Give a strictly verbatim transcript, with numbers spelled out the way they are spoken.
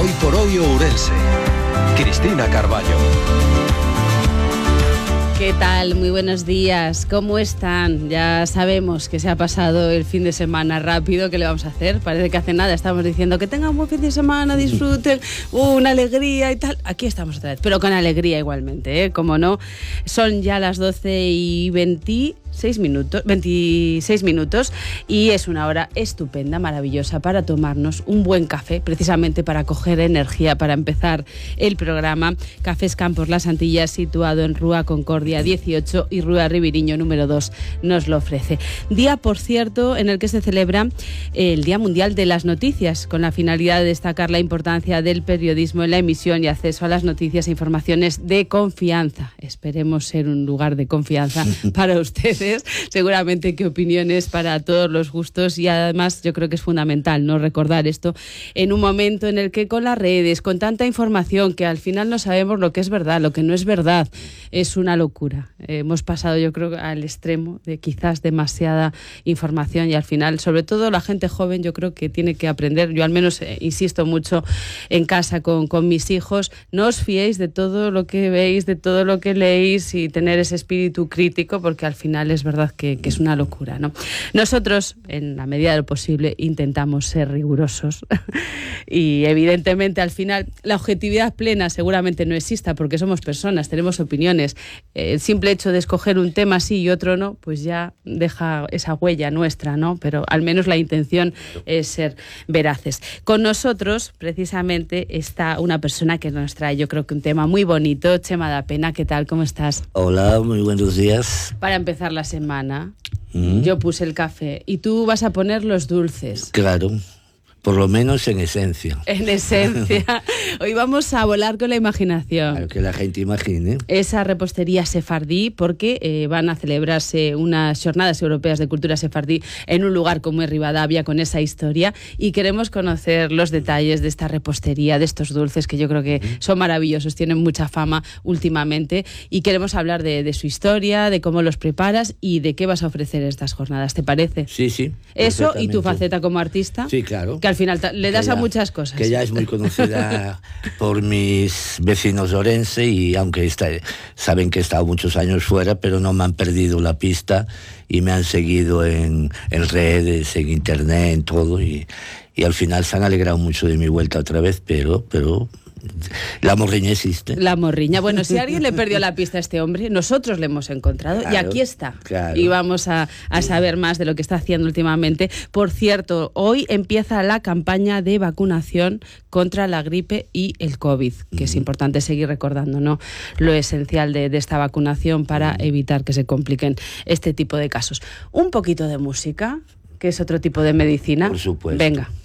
Hoy por Hoy Ourense. Cristina Carballo. ¿Qué tal? Muy buenos días. ¿Cómo están? Ya sabemos que se ha pasado el fin de semana rápido. ¿Qué le vamos a hacer? Parece que hace nada estamos diciendo que tengan un buen fin de semana, disfruten, uh, una alegría y tal. Aquí estamos otra vez, pero con alegría igualmente, ¿eh? Como no, son ya las doce y veintiséis minutos, veintiséis minutos y es una hora estupenda, maravillosa para tomarnos un buen café, precisamente para coger energía para empezar el programa. Cafés Campos Las Antillas, situado en Rúa Concordia dieciocho y Rúa Ribiriño número dos, nos lo ofrece. Día, por cierto, en el que se celebra el Día Mundial de las Noticias, con la finalidad de destacar la importancia del periodismo en la emisión y acceso a las noticias e informaciones de confianza. Esperemos ser un lugar de confianza para ustedes. Seguramente que opiniones para todos los gustos, y además yo creo que es fundamental no recordar esto en un momento en el que con las redes, con tanta información que al final no sabemos lo que es verdad, lo que no es verdad, es una locura. Eh, hemos pasado yo creo al extremo de quizás demasiada información y al final, sobre todo la gente joven, yo creo que tiene que aprender. Yo al menos eh, insisto mucho en casa con, con mis hijos, no os fiéis de todo lo que veis, de todo lo que leéis, y tener ese espíritu crítico, porque al final es verdad que, que es una locura, ¿no? Nosotros, en la medida de lo posible, intentamos ser rigurosos y evidentemente al final la objetividad plena seguramente no exista, porque somos personas, tenemos opiniones. El simple hecho de escoger un tema sí y otro no, pues ya deja esa huella nuestra, ¿no? Pero al menos la intención es ser veraces. Con nosotros, precisamente, está una persona que nos trae, yo creo que un tema muy bonito. Chema da Pena, ¿qué tal? ¿Cómo estás? Hola, muy buenos días. Para empezar la semana, mm. yo puse el café y tú vas a poner los dulces. Claro. Por lo menos en esencia. En esencia. Hoy vamos a volar con la imaginación. Claro, que la gente imagine. Esa repostería sefardí, porque eh, van a celebrarse unas jornadas europeas de cultura sefardí en un lugar como es Rivadavia, con esa historia, y queremos conocer los detalles de esta repostería, de estos dulces que yo creo que son maravillosos, tienen mucha fama últimamente, y queremos hablar de, de su historia, de cómo los preparas y de qué vas a ofrecer en estas jornadas. ¿Te parece? Sí, sí. Eso y tu faceta como artista. Sí, claro. Que al final le das ya, a muchas cosas. Que ya es muy conocida por mis vecinos de Ourense, y aunque está, saben que he estado muchos años fuera, pero no me han perdido la pista y me han seguido en, en redes, en internet, en todo, y, y al final se han alegrado mucho de mi vuelta otra vez, pero... pero la morriña existe. La morriña. Bueno, si alguien le perdió la pista a este hombre, nosotros le hemos encontrado, claro, y aquí está. Claro. Y vamos a, a saber más de lo que está haciendo últimamente. Por cierto, hoy empieza la campaña de vacunación contra la gripe y el COVID, que uh-huh. es importante seguir recordando, ¿no?, lo esencial de, de esta vacunación para uh-huh. evitar que se compliquen este tipo de casos. Un poquito de música, que es otro tipo de medicina. Por supuesto. Venga.